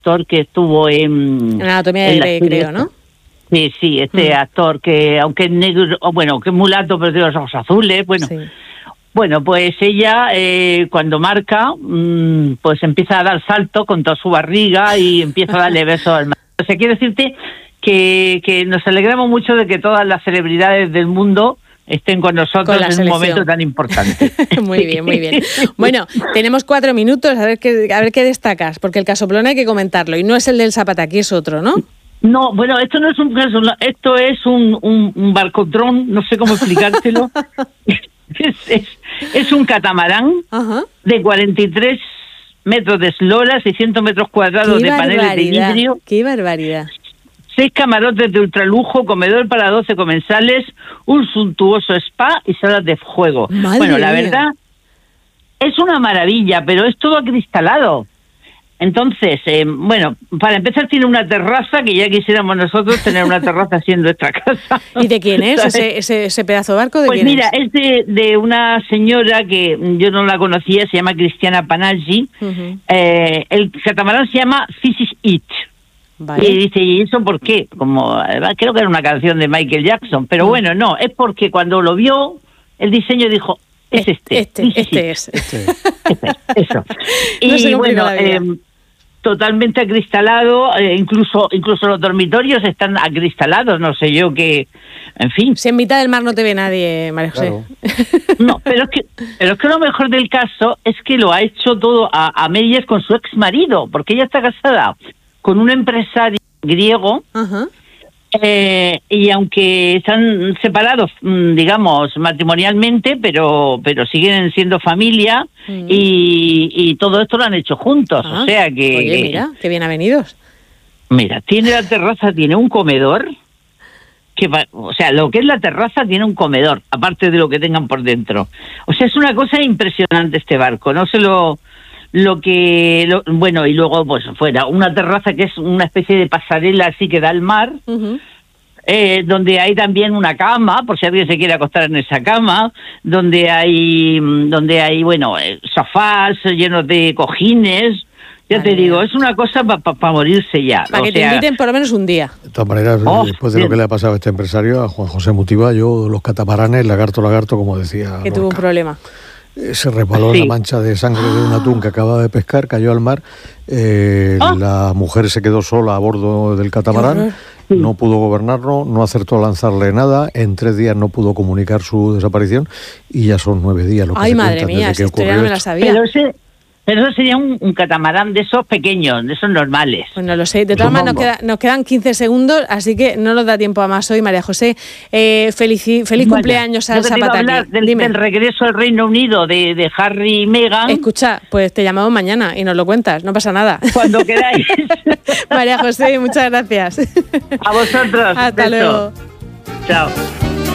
actor que estuvo en Anatomía de Grey, creo, ¿no? Sí, actor que, aunque es negro, bueno, que es mulato, pero tiene los ojos azules, bueno. Sí. Bueno, pues ella, cuando marca, pues empieza a dar saltos con toda su barriga y empieza a darle besos al mar. O sea, quiero decirte que nos alegramos mucho de que todas las celebridades del mundo estén con nosotros en un momento tan importante. Muy bien, muy bien. Bueno, tenemos 4 minutos, a ver qué destacas, porque el casoplón hay que comentarlo, y no es el del Zapataki, es otro, ¿no? No, bueno, esto no es un casoplón, esto es un barcotrón, no sé cómo explicártelo. Es un catamarán de 43 metros de eslora, 600 metros cuadrados de paneles de vidrio. ¡Qué barbaridad! 6 camarotes de ultralujo, comedor para 12 comensales, un suntuoso spa y salas de juego. Madre bueno, la mía. verdad, es una maravilla, pero es todo acristalado. Entonces, bueno, para empezar tiene una terraza, que ya quisiéramos nosotros tener una terraza así en nuestra casa. ¿Y de quién es ese pedazo de barco? ¿De pues quién mira, es? De una señora que yo no la conocía, se llama Cristiana Panaggi. El catamarán se llama This Is It. Vale. Y dice, ¿y eso por qué? Como creo que era una canción de Michael Jackson, pero bueno, no, es porque cuando lo vio, el diseño dijo, es este es. Eso. No y bueno, totalmente acristalado, incluso los dormitorios están acristalados, no sé yo qué, en fin. Si en mitad del mar no te ve nadie, María José. Claro. No, pero es que lo mejor del caso es que lo ha hecho todo a medias con su ex marido, porque ella está casada con un empresario griego. Y aunque están separados, digamos, matrimonialmente, pero siguen siendo familia y todo esto lo han hecho juntos. O sea que... Oye, mira, qué bien avenidos. Mira, tiene la terraza, tiene un comedor, o sea, lo que es la terraza tiene un comedor, aparte de lo que tengan por dentro. O sea, es una cosa impresionante este barco, no sé bueno, y luego pues fuera una terraza que es una especie de pasarela así que da al mar, donde hay también una cama, por si alguien se quiere acostar en esa cama, donde hay bueno, sofás llenos de cojines. Ya te digo, es una cosa para morirse ya. Para que te inviten por lo menos un día. De todas maneras, después de lo que le ha pasado a este empresario, a Juan José Mutiva, yo los catamaranes, lagarto, como decía que tuvo un problema. Se resbaló la mancha de sangre de un atún que acababa de pescar, cayó al mar, la mujer se quedó sola a bordo del catamarán, no pudo gobernarlo, no acertó a lanzarle nada, en 3 días no pudo comunicar su desaparición y ya son 9 días lo que se madre cuentan mía, desde que esa historia ocurrió no me la esto. sabía. Pero eso sería un catamarán de esos pequeños, de esos normales. Pues no lo sé. De todas maneras, nos quedan 15 segundos, así que no nos da tiempo a más hoy, María José. Feliz cumpleaños al Zapataki. Del regreso al Reino Unido de Harry y Meghan. Escucha, pues te llamamos mañana y nos lo cuentas, no pasa nada. Cuando queráis. María José, muchas gracias. A vosotros. Hasta luego. Chao.